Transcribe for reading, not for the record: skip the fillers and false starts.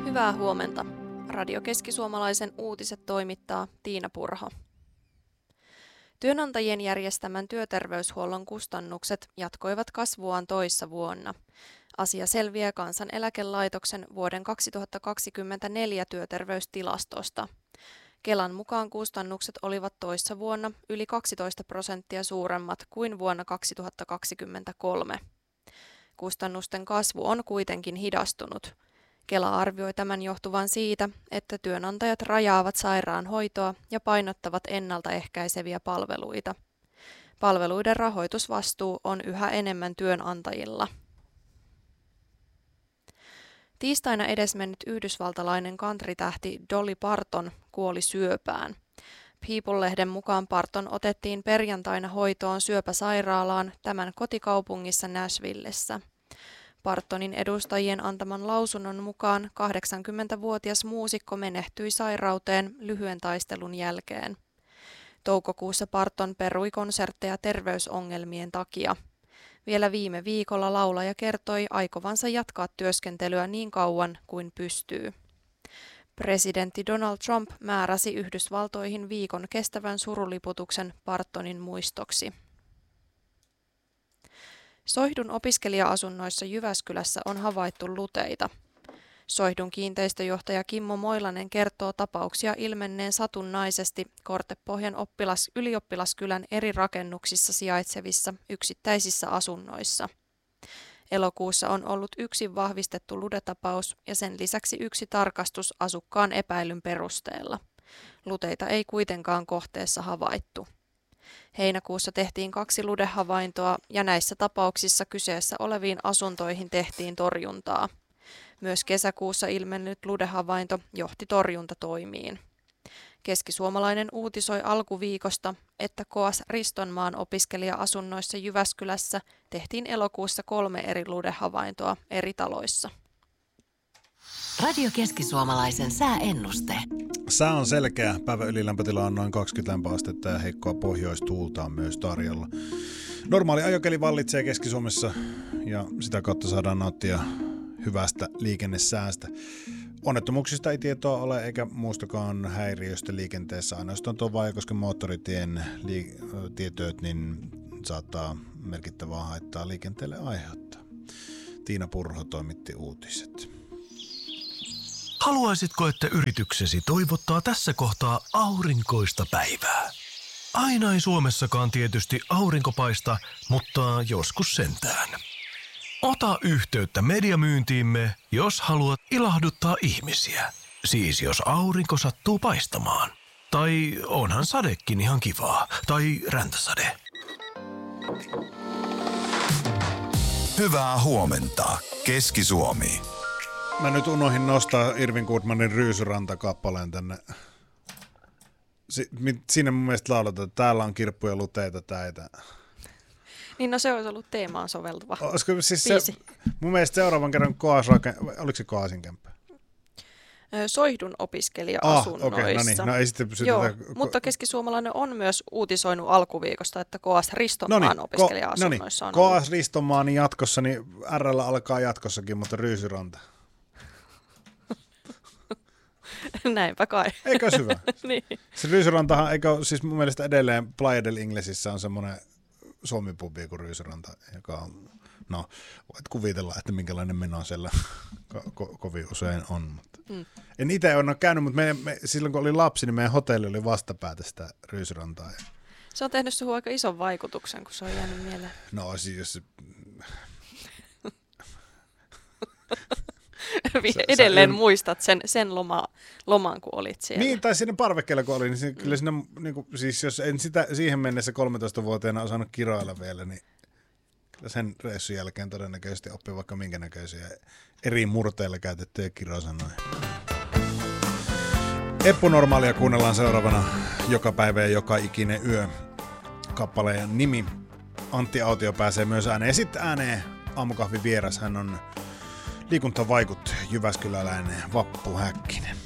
Hyvää huomenta. Radio Keski-Suomalaisen uutiset toimittaa Tiina Purho. Työnantajien järjestämän työterveyshuollon kustannukset jatkoivat kasvuaan toissa vuonna. Asia selviää Kansaneläkelaitoksen vuoden 2024 työterveystilastosta. Kelan mukaan kustannukset olivat toissa vuonna yli 12% suuremmat kuin vuonna 2023. Kustannusten kasvu on kuitenkin hidastunut. Kela arvioi tämän johtuvan siitä, että työnantajat rajaavat sairaanhoitoa ja painottavat ennaltaehkäiseviä palveluita. Palveluiden rahoitusvastuu on yhä enemmän työnantajilla. Tiistaina edesmennyt yhdysvaltalainen country-tähti Dolly Parton kuoli syöpään. People-lehden mukaan Parton otettiin perjantaina hoitoon syöpäsairaalaan tämän kotikaupungissa Nashvillessä. Partonin edustajien antaman lausunnon mukaan 80-vuotias muusikko menehtyi sairauteen lyhyen taistelun jälkeen. Toukokuussa Parton perui konsertteja terveysongelmien takia. Vielä viime viikolla laulaja kertoi aikovansa jatkaa työskentelyä niin kauan kuin pystyy. Presidentti Donald Trump määräsi Yhdysvaltoihin viikon kestävän suruliputuksen Partonin muistoksi. Soihdun opiskelija-asunnoissa Jyväskylässä on havaittu luteita. Soihdun kiinteistöjohtaja Kimmo Moilanen kertoo tapauksia ilmenneen satunnaisesti Kortepohjan ylioppilaskylän eri rakennuksissa sijaitsevissa yksittäisissä asunnoissa. Elokuussa on ollut yksi vahvistettu ludetapaus ja sen lisäksi yksi tarkastus asukkaan epäilyn perusteella. Luteita ei kuitenkaan kohteessa havaittu. Heinäkuussa tehtiin 2 ludehavaintoa ja näissä tapauksissa kyseessä oleviin asuntoihin tehtiin torjuntaa. Myös kesäkuussa ilmennyt ludehavainto johti torjuntatoimiin. Keskisuomalainen uutisoi alkuviikosta, että KOAS Ristonmaan opiskelija-asunnoissa Jyväskylässä tehtiin elokuussa 3 eri ludehavaintoa eri taloissa. Radio Keski-Suomalaisen sääennuste. Sää on selkeä. Päivän ylilämpötila on noin 20 lämpöastetta ja heikkoa pohjoistuulta on myös tarjolla. Normaali ajokeli vallitsee Keski-Suomessa ja sitä kautta saadaan nauttia hyvästä liikennesäästä. Onnettomuuksista ei tietoa ole eikä muustakaan häiriöstä liikenteessä. Ainoastaan tuon Vaajakosken moottoritien tietöt niin saattaa merkittävää haittaa liikenteelle aiheuttaa. Tiina Purho toimitti uutiset. Haluaisitko, että yrityksesi toivottaa tässä kohtaa aurinkoista päivää? Aina ei Suomessakaan tietysti aurinko paista, mutta joskus sentään. Ota yhteyttä mediamyyntiimme, jos haluat ilahduttaa ihmisiä. Siis jos aurinko sattuu paistamaan. Tai onhan sadekin ihan kivaa. Tai räntäsade. Hyvää huomenta, Keski-Suomi. Mä nyt unohdin nostaa Irvin Goodmanin Ryysyranta-kappaleen tänne. Siinä mun mielestä lauletaan, että täällä on kirppuja, luteita, täitä. Niin no se olisi ollut teemaan soveltuva olisiko siis biisi. Mun mielestä seuraavan kerran oliko se Koasin kämppä? Soihdun opiskelija-asunnoissa. Okei, no niin. No ei sitten Joo, mutta Keskisuomalainen on myös uutisoinut alkuviikosta, että KOAS Ristonmaan opiskelija-asunnoissa on ollut. KOAS Ristonmaan niin jatkossa, niin RL alkaa jatkossakin, mutta Ryysyranta. Näinpä kai. Eikö hyvä? Niin. Se Ryysyrantahan, eikö siis mun mielestä edelleen Playa del Inglesissä on semmoinen suomipubi kuin Ryysyranta, joka on, no voit kuvitella, että minkälainen meno siellä kovin usein on. Mutta. En itse ole käynyt, mutta silloin kun olin lapsi, niin meidän hotelli oli vastapäätä sitä Ryysyrantaa. Se on tehnyt sinuun aika ison vaikutuksen, kun se on jäänyt mieleen. No siis edelleen muistat sen loman, kun olit siellä. Niin, tai siinä parvekkeella, kun olin, niin kyllä siinä, niin kuin, siis jos en sitä siihen mennessä 13-vuotiaana osannut kiroilla vielä, niin kyllä sen reissun jälkeen todennäköisesti oppii vaikka minkä näköisiä eri murteilla käytettyjä kirosanoja. Eppunormaalia kuunnellaan seuraavana joka päivä ja joka ikinen yö. Kappaleen nimi. Antti Autio pääsee myös ääneen. Ja sitten ääneen aamukahvin vieras. Hän on liikuntavaikuttaja, jyväskyläläinen Vappu Häkkinen.